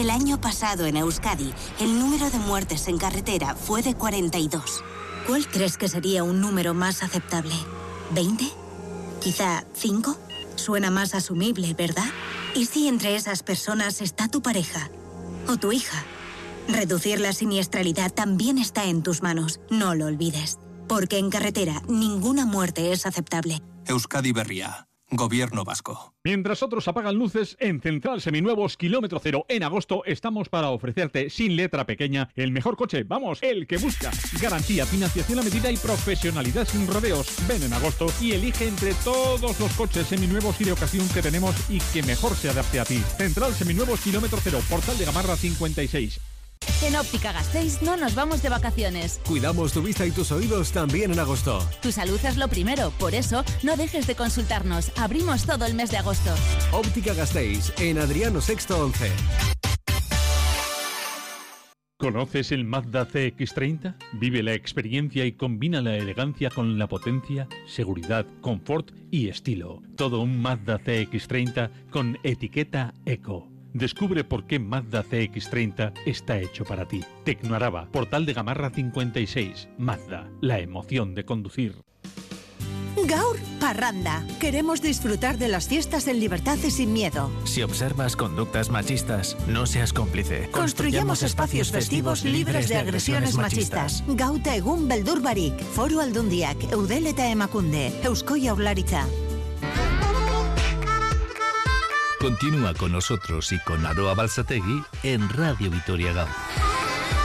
El año pasado en Euskadi, el número de muertes en carretera fue de 42. ¿Cuál crees que sería un número más aceptable? ¿20? ¿Quizá 5? Suena más asumible, ¿verdad? ¿Y si entre esas personas está tu pareja o tu hija? Reducir la siniestralidad también está en tus manos, no lo olvides. Porque en carretera ninguna muerte es aceptable. Euskadi Berria. Gobierno vasco. Mientras otros apagan luces, en Central Seminuevos Kilómetro Cero en agosto estamos para ofrecerte sin letra pequeña el mejor coche, vamos, el que buscas. Garantía, financiación a medida y profesionalidad sin rodeos. Ven en agosto y elige entre todos los coches seminuevos y de ocasión que tenemos y que mejor se adapte a ti. Central Seminuevos Kilómetro Cero, Portal de Gamarra 56. En Óptica Gasteiz no nos vamos de vacaciones. Cuidamos tu vista y tus oídos también en agosto. Tu salud es lo primero, por eso no dejes de consultarnos. Abrimos todo el mes de agosto. Óptica Gasteiz, en Adriano Sexto 11. ¿Conoces el Mazda CX-30? Vive la experiencia y combina la elegancia con la potencia, seguridad, confort y estilo. Todo un Mazda CX-30 con etiqueta Eco. Descubre por qué Mazda CX-30 está hecho para ti. Tecnoaraba, Portal de Gamarra 56. Mazda, la emoción de conducir. Gaur Parranda. Queremos disfrutar de las fiestas en libertad y sin miedo. Si observas conductas machistas, no seas cómplice. Construyamos espacios festivos libres de agresiones machistas. Gauta egun beldur barik. Foru Aldundiak, Eudel eta Emakunde, Eusko Jaurlaritza. Continúa con nosotros y con Aroa Balsategui en Radio Vitoria Gaur.